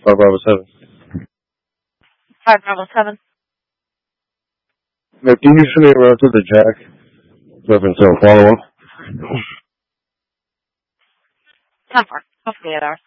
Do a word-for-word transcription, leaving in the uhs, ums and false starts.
Five Bravo seven. Five Bravo seven. Now, can you send me around to the Jack? Looking to follow up. Ten four. Hopefully it are.